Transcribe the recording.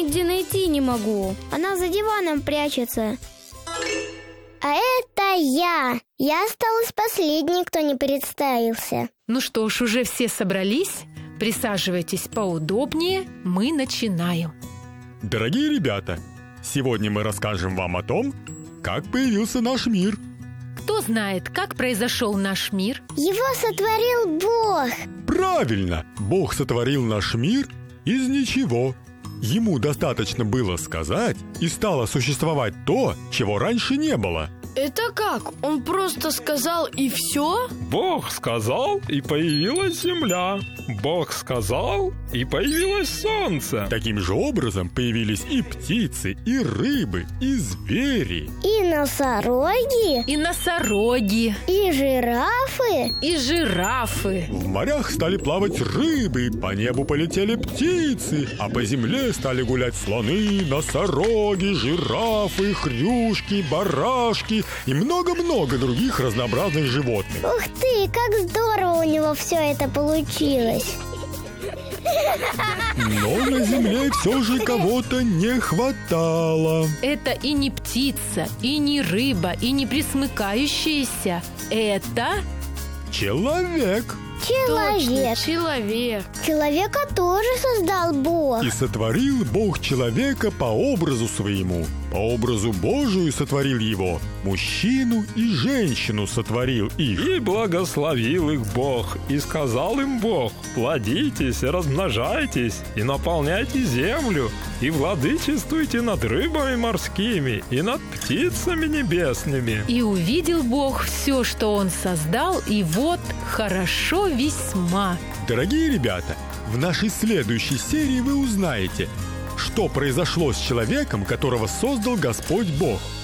нигде найти не могу. Она за диваном прячется. А это я. Я осталась последней, кто не представился. Ну что ж, уже все собрались? Присаживайтесь поудобнее, мы начинаем. Дорогие ребята, сегодня мы расскажем вам о том, как появился наш мир. Кто знает, как произошел наш мир? Его сотворил Бог. Правильно! Бог сотворил наш мир из ничего. Ему достаточно было сказать, и стало существовать то, чего раньше не было. Это как? Он просто сказал и все? Бог сказал, и появилась земля. Бог сказал, и появилось солнце. Таким же образом появились и птицы, и рыбы, и звери. И носороги. И носороги. И жирафы. И жирафы. В морях стали плавать рыбы, по небу полетели птицы, а по земле стали гулять слоны, носороги, жирафы, хрюшки, барашки и много-много других разнообразных животных. Ух ты, как здорово у него все это получилось. Но на земле все же кого-то не хватало. Это и не птица, и не рыба, и не пресмыкающаяся. Это... Человек. Человек. Человека тоже создал Бог. И сотворил Бог человека по образу своему. По образу Божию сотворил его. Мужчину и женщину сотворил их. И благословил их Бог, и сказал им Бог: плодитесь, размножайтесь, и наполняйте землю, и владычествуйте над рыбами морскими, и над птицами небесными. И увидел Бог все, что Он создал, и вот хорошо весьма. Дорогие ребята, в нашей следующей серии вы узнаете, что произошло с человеком, которого создал Господь Бог.